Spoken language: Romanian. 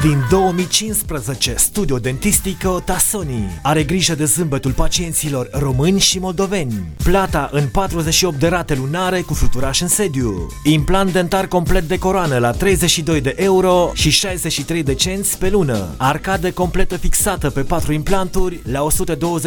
Din 2015, Studio Dentistico Tassoni are grijă de zâmbetul pacienților români și moldoveni. Plata în 48 de rate lunare cu fluturaș în sediu. Implant dentar complet de coroană la 32 de euro și 63 de cenți pe lună. Arcadă completă fixată pe 4 implanturi la 120